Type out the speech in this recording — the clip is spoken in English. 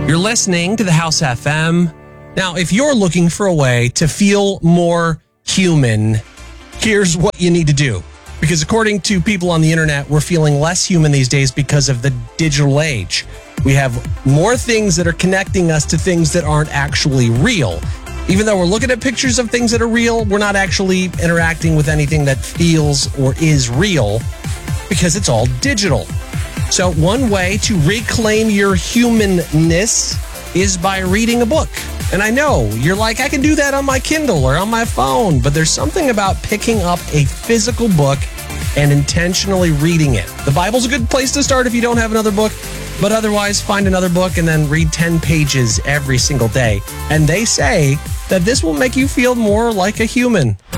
You're listening to the House FM. Now, if you're looking for a way to feel more human, here's what you need to do. Because according to people on the internet, we're feeling less human these days because of the digital age. We have more things that are connecting us to things that aren't actually real. Even though we're looking at pictures of things that are real, we're not actually interacting with anything that feels or is real because it's all digital. So one way to reclaim your humanness is by reading a book. And I know you're like, I can do that on my Kindle or on my phone, but there's something about picking up a physical book and intentionally reading it. The Bible's a good place to start if you don't have another book, but otherwise find another book and then read 10 pages every single day. And they say that this will make you feel more like a human.